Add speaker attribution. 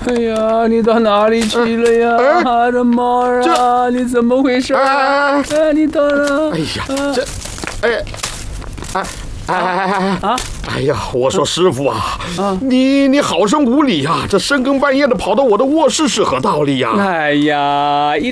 Speaker 1: 哎呀，你到哪里去了呀？我的猫啊，你怎么回事？你到哪？
Speaker 2: 哎呀，哎呀，我说师傅啊，你好生无礼呀！这深更半夜的跑到我的卧室是何道理呀？
Speaker 1: 哎呀，